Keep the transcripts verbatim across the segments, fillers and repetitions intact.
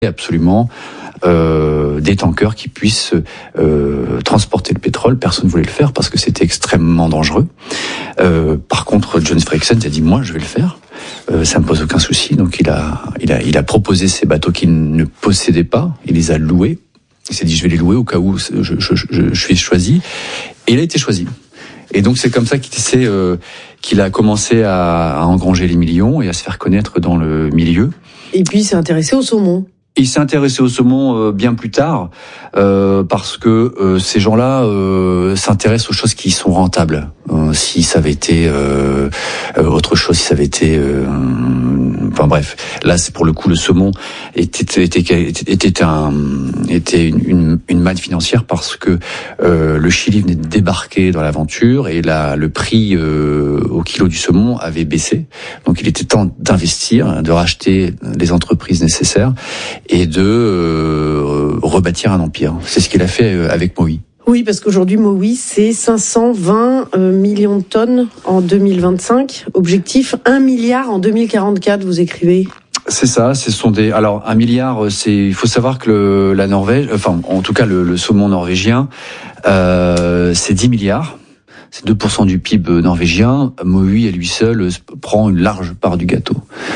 absolument euh, des tankers qui puissent euh, transporter le pétrole. Personne ne voulait le faire parce que c'était extrêmement dangereux. Euh, par contre, John Fredriksen a dit moi je vais le faire. Euh, ça me pose aucun souci. Donc il a, il a, il a proposé ces bateaux qu'il ne possédait pas. Il les a loués. Il s'est dit je vais les louer au cas où je, je, je, je suis choisi. Et il a été choisi. Et donc c'est comme ça qu'il s'est, euh, qu'il a commencé à, à engranger les millions et à se faire connaître dans le milieu. Et puis il s'est intéressé au saumon. Il s'est intéressé au saumon euh, bien plus tard, euh, parce que euh, ces gens-là euh, s'intéressent aux choses qui sont rentables. Euh, si ça avait été euh, euh, autre chose, si ça avait été... Euh, enfin bref, là c'est pour le coup le saumon était était était, était un était une, une, une manne financière parce que euh, le Chili venait de débarquer dans l'aventure et là le prix euh, au kilo du saumon avait baissé. Donc il était temps d'investir, de racheter les entreprises nécessaires et de euh, rebâtir un empire. C'est ce qu'il a fait avec Mowi. Oui, parce qu'aujourd'hui, Mowi, c'est cinq cent vingt euh, millions de tonnes en deux mille vingt-cinq. Objectif, un milliard en deux mille quarante-quatre, vous écrivez. C'est ça, ce sont des... Alors, un milliard, c'est... Il faut savoir que le, la Norvège, enfin, en tout cas, le, le saumon norvégien, euh, c'est dix milliards. C'est deux pour cent du P I B norvégien. Mowi, à lui seul, prend une large part du gâteau.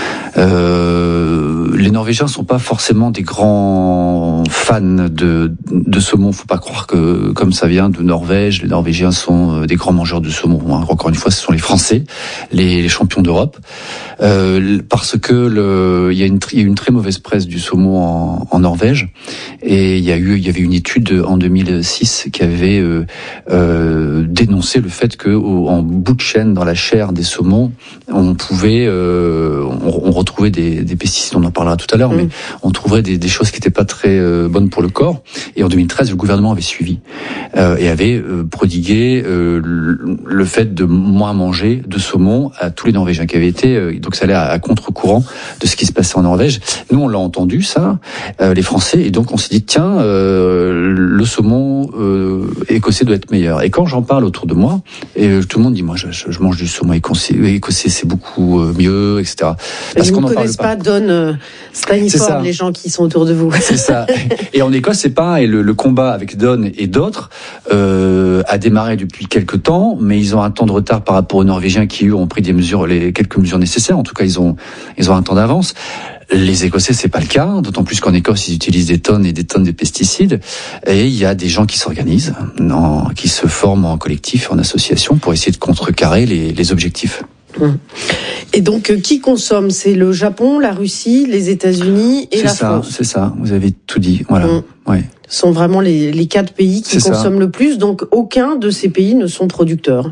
Euh, les Norvégiens sont pas forcément des grands fans de, de saumon. Faut pas croire que, comme ça vient de Norvège, les Norvégiens sont des grands mangeurs de saumon. Encore une fois, ce sont les Français, les, les champions d'Europe. Euh, parce que le, il y a une, il y a une très mauvaise presse du saumon en, en Norvège. Et il y a eu, il y avait une étude en deux mille six qui avait euh, euh, dénoncé le fait que au, en bout de chaîne, dans la chair des saumons, on pouvait, euh, on, on retrouvait des, des pesticides. On en parlera tout à l'heure, mmh. mais on trouverait des, des choses qui n'étaient pas très euh, bonnes pour le corps. Et en deux mille treize, le gouvernement avait suivi euh, et avait euh, prodigué euh, le, le fait de moins manger de saumon à tous les Norvégiens qui avaient été. Euh, donc ça allait à, à contre-courant de ce qui se passait en Norvège. Nous, on l'a entendu ça, euh, les Français, et donc on s'est dit tiens, euh, le saumon euh, écossais doit être meilleur. Et quand j'en parle autour de moi, et euh, tout le monde dit moi je, je mange du saumon écossais, écossais c'est beaucoup euh, mieux, et cetera. Parce qu'on ne connaissent pas, pas Don euh, Staniforth, les gens qui sont autour de vous. C'est ça. Et en Écosse, c'est pareil. Le, le combat avec Don et d'autres euh, a démarré depuis quelques temps, mais ils ont un temps de retard par rapport aux Norvégiens qui eux ont pris des mesures, les quelques mesures nécessaires. En tout cas, ils ont ils ont un temps d'avance. Les Écossais, c'est pas le cas, d'autant plus qu'en Écosse, ils utilisent des tonnes et des tonnes de pesticides. Et il y a des gens qui s'organisent, en, qui se forment en collectif, en association, pour essayer de contrecarrer les, les objectifs. Et donc, qui consomme? C'est le Japon, la Russie, les États-Unis et c'est la ça, France. C'est ça, vous avez tout dit. Voilà. Mmh. Ouais. Ce sont vraiment les, les quatre pays qui c'est consomment ça. Le plus. Donc, aucun de ces pays ne sont producteurs.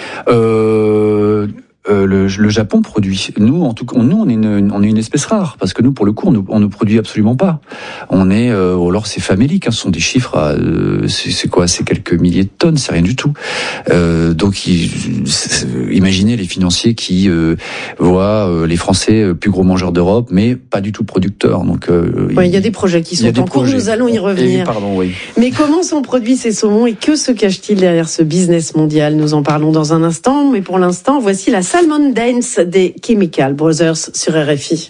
Euh... Euh, le, le Japon produit. Nous, en tout cas, nous, on est une, on est une espèce rare parce que nous, pour le coup, on ne, on ne produit absolument pas. On est, euh, alors c'est famélique. Hein, ce sont des chiffres. À, euh, c'est, c'est quoi? C'est quelques milliers de tonnes. C'est rien du tout. Euh, donc, il, imaginez les financiers qui euh, voient euh, les Français plus gros mangeurs d'Europe, mais pas du tout producteurs. Donc, euh, ouais, il y a des projets qui sont en cours. Nous allons y revenir. Et, pardon, oui. Mais comment sont produits ces saumons et que se cache-t-il derrière ce business mondial? Nous en parlons dans un instant. Mais pour l'instant, voici la Salmon Dance des Chemical Brothers sur R F I.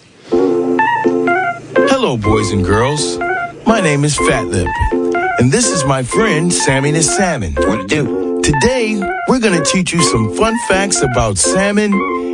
Hello, boys and girls. My name is Fatlip, and this is my friend Sammy the Salmon. What to do? Today, we're going to teach you some fun facts about salmon